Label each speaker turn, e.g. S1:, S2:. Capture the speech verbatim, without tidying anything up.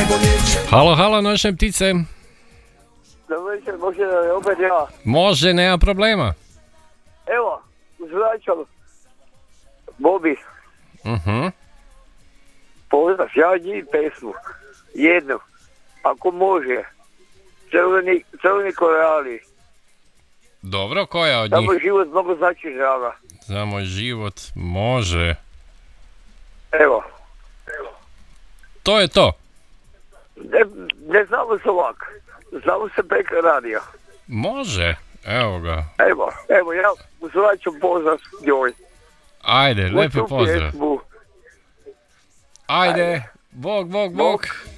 S1: Halo, halo, noćne ptice.
S2: Dobro večer, može da je opet ja.
S1: Može, nema problema.
S2: Evo, uzvraćam Bobi.
S1: Uh-huh.
S2: Pozdrav, ja njim pesmu. Jednu. Ako može. Crveni, crveni koreali.
S1: Dobro, koja od njih?
S2: Samo život mnogo znači draga.
S1: Samo život može.
S2: Evo.
S1: To je to.
S2: Ne, ne znamo se ovak. Znamo se preko radija.
S1: Može. Evo ga.
S2: Evo, evo, ja uzvraćam pozdrav njoj.
S1: Ajde,
S2: Uz
S1: lepi
S2: tu
S1: pozdrav.
S2: pjesmu.
S1: Ajde. Bog, bog, bog.
S2: Bog.